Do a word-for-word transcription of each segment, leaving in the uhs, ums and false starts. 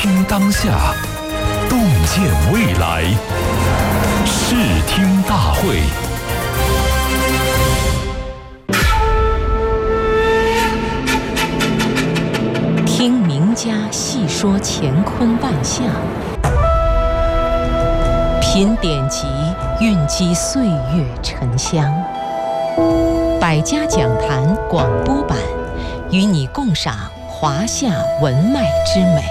听当下，洞见未来。视听大会。 听名家细说乾坤万象，品典籍蕴积岁月沉香。百家讲坛广播版，与你共赏华夏文脉之美。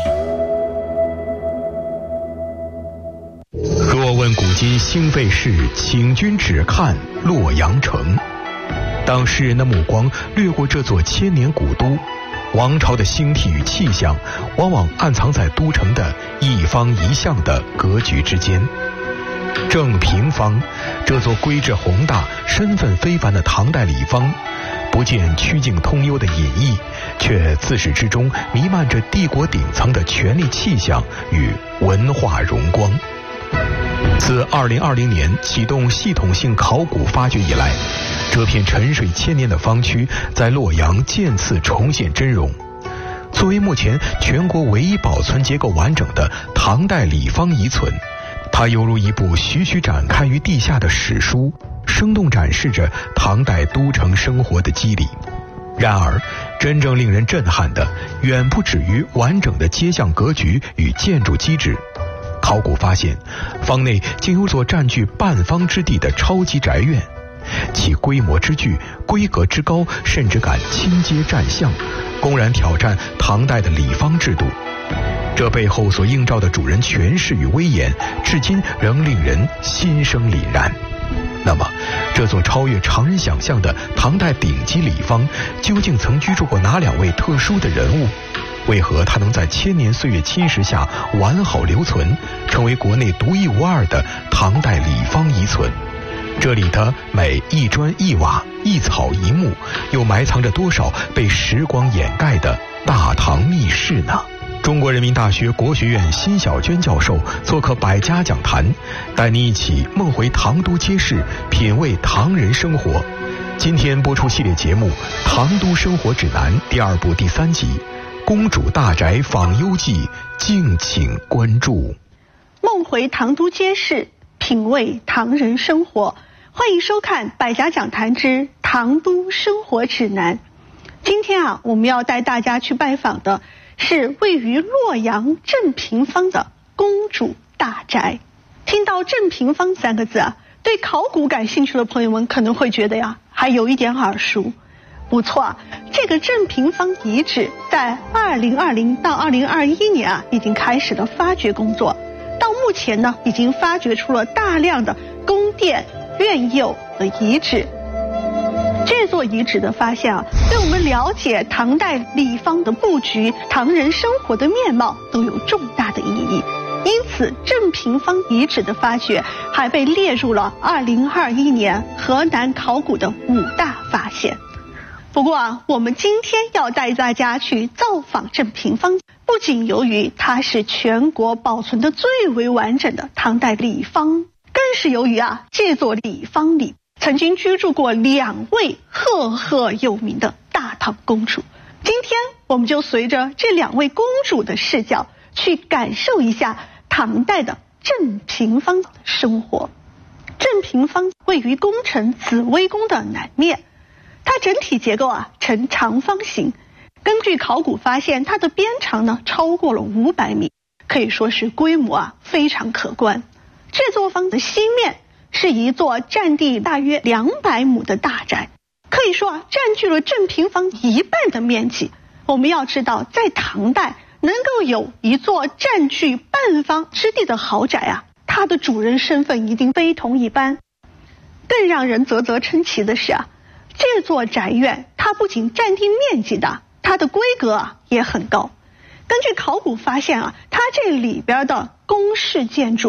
若问古今兴废事，请君只看洛阳城。当世人的目光掠过这座千年古都，王朝的兴替与气象往往暗藏在都城的一方一向的格局之间。正平坊，这座规制宏大、身份非凡的唐代里坊，不见曲径通幽的隐逸，却自始至终弥漫着帝国顶层的权力气象与文化荣光。自二零二零年启动系统性考古发掘以来，这片沉睡千年的坊区在洛阳渐次重现真容。作为目前全国唯一保存结构完整的唐代里坊遗存，它犹如一部徐徐展开于地下的史书，生动展示着唐代都城生活的肌理。然而，真正令人震撼的远不止于完整的街巷格局与建筑机制。考古发现，坊内竟有所占据半方之地的超级宅院，其规模之巨、规格之高，甚至敢倾街占巷，公然挑战唐代的里坊制度。这背后所映照的主人权势与威严，至今仍令人心生凛然。那么，这座超越常人想象的唐代顶级里坊，究竟曾居住过哪两位特殊的人物？为何它能在千年岁月侵蚀下完好留存，成为国内独一无二的唐代里坊遗存？这里的每一砖一瓦、一草一木，又埋藏着多少被时光掩盖的大唐秘事呢？中国人民大学国学院辛晓娟教授做客百家讲坛，带你一起梦回唐都街市，品味唐人生活。今天播出系列节目《唐都生活指南》第二部第三集《公主大宅访幽记》，敬请关注。 梦回唐都街市，品味唐人生活。欢迎收看百家讲坛之唐都生活指南。今天啊，我们要带大家去拜访的是位于洛阳正平坊的公主大宅。听到正平坊三个字啊，对考古感兴趣的朋友们可能会觉得呀，还有一点耳熟。不错啊，这个正平坊遗址在二零二零到二零二一年啊，已经开始了发掘工作。到目前呢，已经发掘出了大量的宫殿、院囿的遗址。这座遗址的发现啊，对我们了解唐代里坊的布局、唐人生活的面貌都有重大的意义。因此，正平坊遗址的发掘还被列入了二零二一年河南考古的五大发现。不过啊，我们今天要带大家去造访正平坊，不仅由于它是全国保存的最为完整的唐代里坊，更是由于啊，这座里坊里曾经居住过两位赫赫有名的大唐公主。今天我们就随着这两位公主的视角，去感受一下唐代的正平坊的生活。正平坊位于宫城紫微宫的南面，它整体结构啊呈长方形。根据考古发现，它的边长呢超过了五百米，可以说是规模啊非常可观。这座坊的西面是一座占地大约两百亩的大宅，可以说啊占据了正平坊一半的面积。我们要知道，在唐代能够有一座占据半方之地的豪宅啊，它的主人身份一定非同一般。更让人啧啧称奇的是啊，这座宅院它不仅占地面积大，它的规格啊也很高。根据考古发现啊，它这里边的宫室建筑